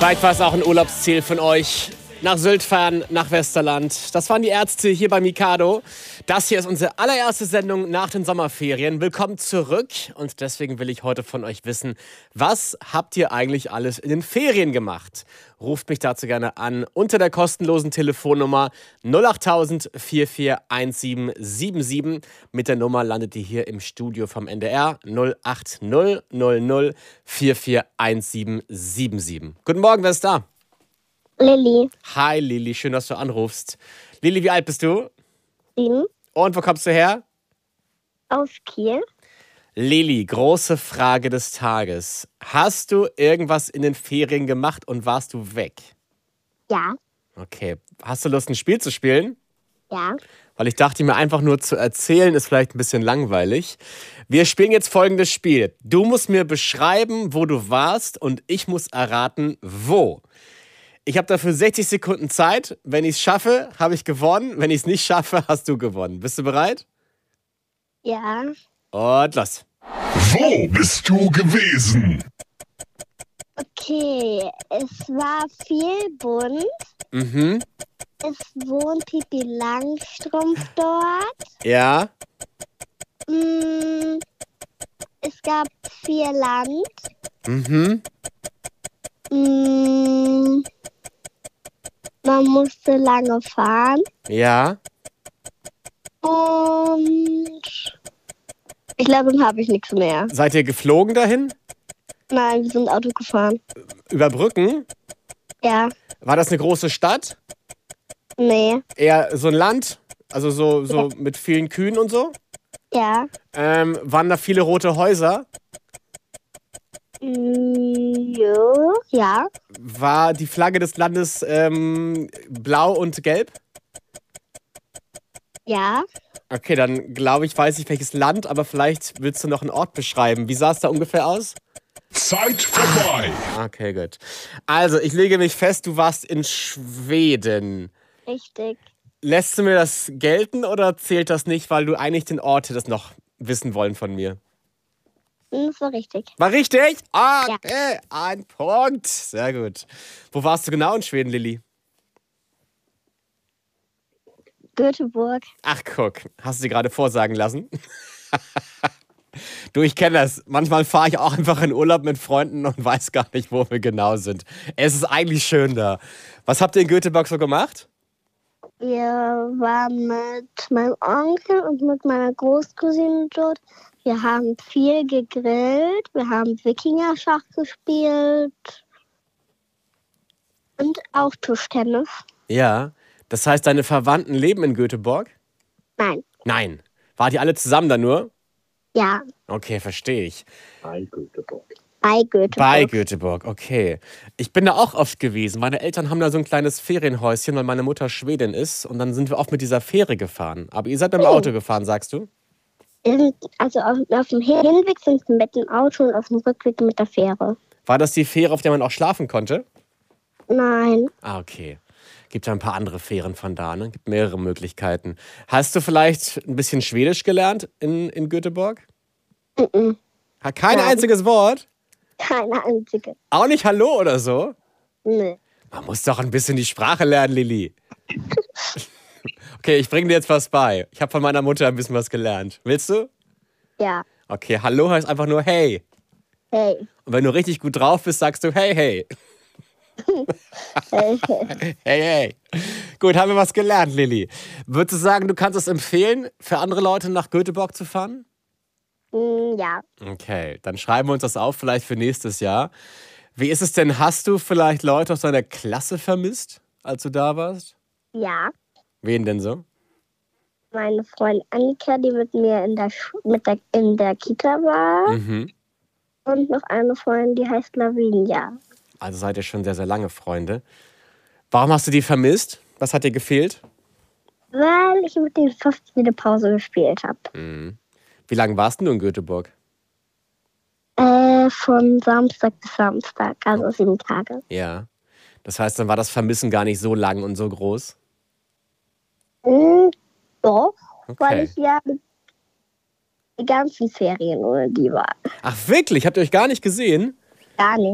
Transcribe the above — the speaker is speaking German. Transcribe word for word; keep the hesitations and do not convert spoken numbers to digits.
Vielleicht war es auch ein Urlaubsziel von euch. Nach Sylt fahren, nach Westerland. Das waren die Ärzte hier bei Mikado. Das hier ist unsere allererste Sendung nach den Sommerferien. Willkommen zurück. Und deswegen will ich heute von euch wissen, was habt ihr eigentlich alles in den Ferien gemacht? Ruft mich dazu gerne an unter der kostenlosen Telefonnummer null acht null null vier vier eins sieben sieben sieben. Mit der Nummer landet ihr hier im Studio vom N D R null acht null null null vier vier eins sieben sieben sieben. Guten Morgen, wer ist da? Lilly. Hi Lilly, schön, dass du anrufst. Lilly, wie alt bist du? Sieben. Und wo kommst du her? Aus Kiel. Lilly, große Frage des Tages. Hast du irgendwas in den Ferien gemacht und warst du weg? Ja. Okay. Hast du Lust, ein Spiel zu spielen? Ja. Weil ich dachte mir, einfach nur zu erzählen ist vielleicht ein bisschen langweilig. Wir spielen jetzt folgendes Spiel. Du musst mir beschreiben, wo du warst und ich muss erraten, wo. Ich habe dafür sechzig Sekunden Zeit. Wenn ich es schaffe, habe ich gewonnen. Wenn ich es nicht schaffe, hast du gewonnen. Bist du bereit? Ja. Und los. Wo bist du gewesen? Okay, es war viel bunt. Mhm. Es wohnt Pippi Langstrumpf dort. Ja. Mm, es gab viel Land. Mhm. Mm, man musste lange fahren. Ja. Und ich glaube, dann habe ich nichts mehr. Seid ihr geflogen dahin? Nein, wir sind Auto gefahren. Über Brücken? Ja. War das eine große Stadt? Nee. Eher so ein Land? Also so, so mit vielen Kühen und so? Ja. Ähm, waren da viele rote Häuser? Mm, jo. Ja. War die Flagge des Landes ähm, blau und gelb? Ja. Okay, dann glaube ich, weiß ich welches Land, aber vielleicht willst du noch einen Ort beschreiben. Wie sah es da ungefähr aus? Zeit vorbei. Okay, gut. Also, ich lege mich fest, du warst in Schweden. Richtig. Lässt du mir das gelten oder zählt das nicht, weil du eigentlich den Ort hättest noch wissen wollen von mir? Das war richtig. War richtig? Okay, ein Punkt. Sehr gut. Wo warst du genau in Schweden, Lilly? Göteborg. Ach, guck. Hast du dir gerade vorsagen lassen? Du, ich kenne das. Manchmal fahre ich auch einfach in Urlaub mit Freunden und weiß gar nicht, wo wir genau sind. Es ist eigentlich schön da. Was habt ihr in Göteborg so gemacht? Wir waren mit meinem Onkel und mit meiner Großcousine dort. Wir haben viel gegrillt. Wir haben Wikingerschach gespielt. Und auch Tischtennis. Ja. Das heißt, deine Verwandten leben in Göteborg? Nein. Nein. Wart ihr alle zusammen da nur? Ja. Okay, verstehe ich. Bei Göteborg. Bei Göteborg. Bei Göteborg, okay. Ich bin da auch oft gewesen. Meine Eltern haben da so ein kleines Ferienhäuschen, weil meine Mutter Schwedin ist. Und dann sind wir oft mit dieser Fähre gefahren. Aber ihr seid mit dem Oh. Auto gefahren, sagst du? Also auf, auf dem Hinweg sind wir mit dem Auto und auf dem Rückweg mit der Fähre. War das die Fähre, auf der man auch schlafen konnte? Nein. Ah, okay. Gibt ja ein paar andere Fähren von da, ne? Gibt mehrere Möglichkeiten. Hast du vielleicht ein bisschen Schwedisch gelernt in, in Göteborg? Mhm. Hat kein Nein. einziges Wort? Keine einzige. Auch nicht Hallo oder so? Nee. Man muss doch ein bisschen die Sprache lernen, Lilly. Okay, ich bringe dir jetzt was bei. Ich habe von meiner Mutter ein bisschen was gelernt. Willst du? Ja. Okay, Hallo heißt einfach nur Hey. Hey. Und wenn du richtig gut drauf bist, sagst du Hey, hey. Hey. Hey, hey. Gut, haben wir was gelernt, Lilly. Würdest du sagen, du kannst es empfehlen, für andere Leute nach Göteborg zu fahren? Mm, ja. Okay, dann schreiben wir uns das auf, vielleicht für nächstes Jahr. Wie ist es denn? Hast du vielleicht Leute aus deiner Klasse vermisst, als du da warst? Ja. Wen denn so? Meine Freundin Annika, die mit mir in der, Schu- mit der, in der Kita war. Mhm. Und noch eine Freundin, die heißt Lavinia. Also seid ihr schon sehr, sehr lange Freunde. Warum hast du die vermisst? Was hat dir gefehlt? Weil ich mit denen fast jede Pause gespielt habe. Mhm. Wie lange warst denn du in Göteborg? Äh, von Samstag bis Samstag, also sieben Tage. Ja. Das heißt, dann war das Vermissen gar nicht so lang und so groß? Mm, doch, weil Okay. ich ja die ganzen Ferien ohne die war. Ach wirklich? Habt ihr euch gar nicht gesehen? Gar nicht.